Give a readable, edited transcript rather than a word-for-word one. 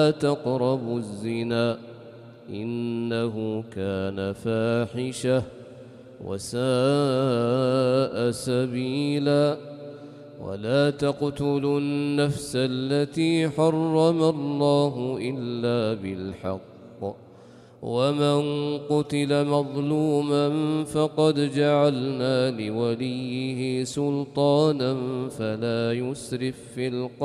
تقربوا الزنا إنه كان فاحشة وساء سبيلا ولا تقتلوا النفس التي حرم الله إلا بالحق ومن قتل مظلوما فقد جعلنا لوليه سلطانا فلا يسرف في القتل